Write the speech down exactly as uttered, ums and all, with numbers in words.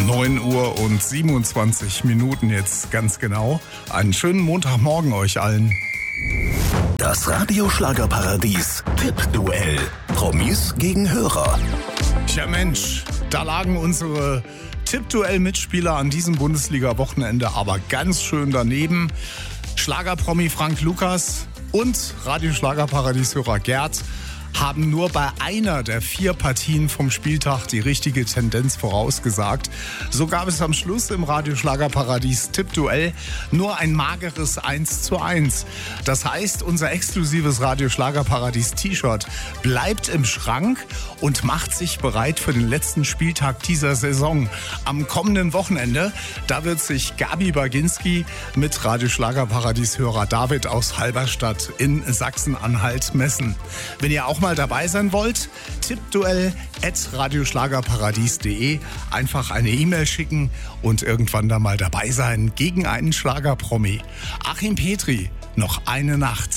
neun Uhr und siebenundzwanzig Minuten jetzt ganz genau. Einen schönen Montagmorgen euch allen. Das Radio-Schlagerparadies Tippduell. Promis gegen Hörer. Tja Mensch, da lagen unsere Tippduell-Mitspieler an diesem Bundesliga-Wochenende aber ganz schön daneben. Schlagerpromi Frank Lukas und Radio-Schlagerparadies-Hörer Gerd haben nur bei einer der vier Partien vom Spieltag die richtige Tendenz vorausgesagt. So gab es am Schluss im Radio-Schlagerparadies Tippduell nur ein mageres eins zu eins. Das heißt, unser exklusives Radio-Schlagerparadies T-Shirt bleibt im Schrank und macht sich bereit für den letzten Spieltag dieser Saison. Am kommenden Wochenende, da wird sich Gabi Baginski mit Radio-Schlagerparadies-Hörer David aus Halberstadt in Sachsen-Anhalt messen. Wenn ihr auch mal dabei sein wollt, tippduell at radioschlagerparadies punkt de, einfach eine E-Mail schicken und irgendwann da mal dabei sein gegen einen Schlagerpromi. Achim Petri, noch eine Nacht.